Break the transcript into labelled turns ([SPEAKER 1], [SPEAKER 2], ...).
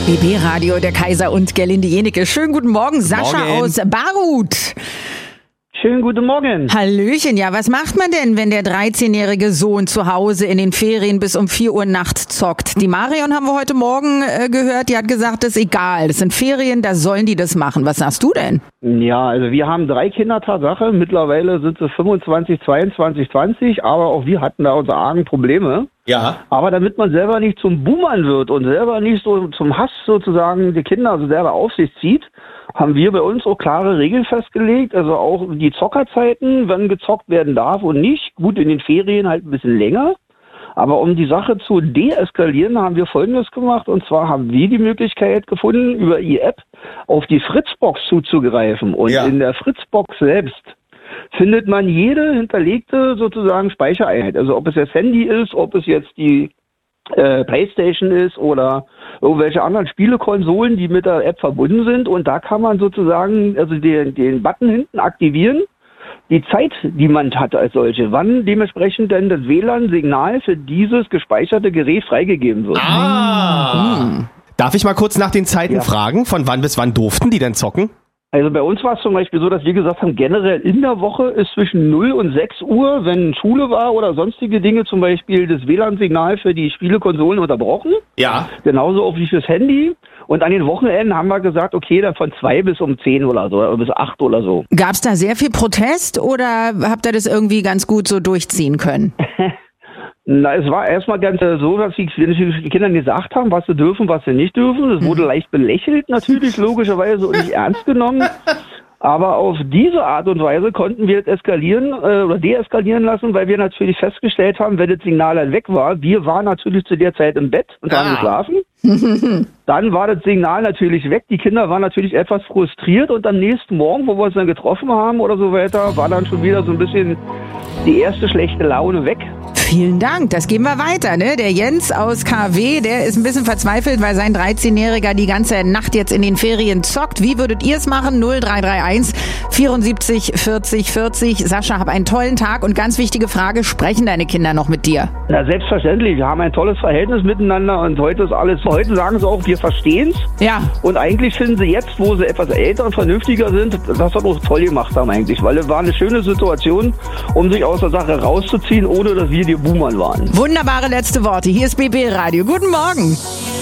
[SPEAKER 1] BB Radio, der Kaiser und Gerlinde Jenecke. Schönen guten Morgen, Sascha aus Baruth.
[SPEAKER 2] Schönen guten Morgen.
[SPEAKER 1] Hallöchen, ja, was macht man denn, wenn der 13-jährige Sohn zu Hause in den Ferien bis um 4 Uhr nachts zockt? Die Marion haben wir heute Morgen gehört, die hat gesagt, das ist egal, das sind Ferien, da sollen die das machen. Was sagst du denn?
[SPEAKER 2] Ja, also wir haben 3 Kinder, Tatsache. Mittlerweile sind es 25, 22, 20, aber auch wir hatten da unsere argen Probleme.
[SPEAKER 3] Ja.
[SPEAKER 2] Aber damit man selber nicht zum Boomern wird und selber nicht so zum Hass sozusagen die Kinder also selber auf sich zieht, haben wir bei uns auch klare Regeln festgelegt. Also auch die Zockerzeiten, wann gezockt werden darf und nicht. Gut, in den Ferien halt ein bisschen länger. Aber um die Sache zu deeskalieren, haben wir Folgendes gemacht. Und zwar haben wir die Möglichkeit gefunden, über die App auf die Fritzbox zuzugreifen. Und in der Fritzbox selbst findet man jede hinterlegte sozusagen Speichereinheit. Also ob es jetzt Handy ist, ob es jetzt die PlayStation ist oder irgendwelche anderen Spielekonsolen, die mit der App verbunden sind. Und da kann man sozusagen also den Button hinten aktivieren, die Zeit, die man hat als solche, wann dementsprechend denn das WLAN-Signal für dieses gespeicherte Gerät freigegeben wird.
[SPEAKER 3] Darf ich mal kurz nach den Zeiten fragen? Von wann bis wann durften die denn zocken?
[SPEAKER 2] Also bei uns war es zum Beispiel so, dass wir gesagt haben, generell in der Woche ist zwischen 0 und 6 Uhr, wenn Schule war oder sonstige Dinge, zum Beispiel das WLAN-Signal für die Spielekonsolen unterbrochen.
[SPEAKER 3] Ja.
[SPEAKER 2] Genauso auch wie fürs Handy. Und an den Wochenenden haben wir gesagt, okay, dann von 2 bis um 10 oder so, oder bis 8 oder so.
[SPEAKER 1] Gab es da sehr viel Protest oder habt ihr das irgendwie ganz gut so durchziehen können?
[SPEAKER 2] Na, es war erstmal ganz so, dass die Kinder gesagt haben, was sie dürfen, was sie nicht dürfen. Das wurde leicht belächelt natürlich, logischerweise, und nicht ernst genommen. Aber auf diese Art und Weise konnten wir es eskalieren oder deeskalieren lassen, weil wir natürlich festgestellt haben, wenn das Signal dann weg war, wir waren natürlich zu der Zeit im Bett und haben geschlafen. Dann war das Signal natürlich weg. Die Kinder waren natürlich etwas frustriert und am nächsten Morgen, wo wir uns dann getroffen haben oder so weiter, war dann schon wieder so ein bisschen die erste schlechte Laune weg.
[SPEAKER 1] Vielen Dank, das geben wir weiter, ne? Der Jens aus KW, der ist ein bisschen verzweifelt, weil sein 13-Jähriger die ganze Nacht jetzt in den Ferien zockt. Wie würdet ihr es machen? 0331 74 40 40. Sascha, hab einen tollen Tag und ganz wichtige Frage, sprechen deine Kinder noch mit dir?
[SPEAKER 2] Na, selbstverständlich. Wir haben ein tolles Verhältnis miteinander und heute ist alles, heute sagen sie auch, wir verstehen's.
[SPEAKER 1] Ja.
[SPEAKER 2] Und eigentlich finden sie jetzt, wo sie etwas älter und vernünftiger sind, dass wir auch toll gemacht haben eigentlich, weil es war eine schöne Situation, um sich aus der Sache rauszuziehen, ohne dass wir die Boomern waren.
[SPEAKER 1] Wunderbare letzte Worte. Hier ist BB Radio. Guten Morgen.